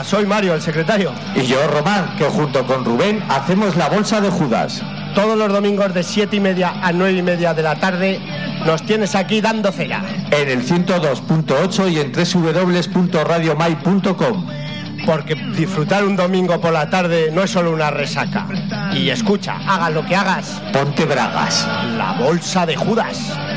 Hola, soy Mario, el secretario. Y yo, Román, que junto con Rubén hacemos la Bolsa de Judas. Todos los domingos de 7:30 a 9:30 de la tarde nos tienes aquí dando cera. En el 102.8 y en www.radiomai.com. Porque disfrutar un domingo por la tarde no es solo una resaca. Y escucha, hagas lo que hagas, ponte bragas. La Bolsa de Judas.